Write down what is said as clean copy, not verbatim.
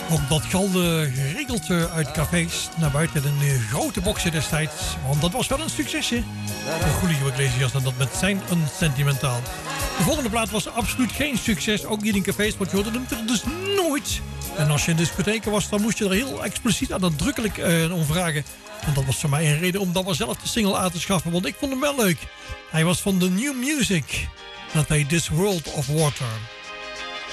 Ook dat galde geregeld uit cafés naar buiten in grote boxen destijds. Want dat was wel een succesje. Voor Julio Iglesias en dat met zijn Unsentimental. De volgende plaat was absoluut geen succes. Ook niet in cafés, want je hoorde hem dus nooit. En als je in discotheken was, dan moest je er heel expliciet en nadrukkelijk om vragen. En dat was voor mij een reden om dan wel zelf de single aan te schaffen. Want ik vond hem wel leuk. Hij was van The New Music. Dat heet This World of Water.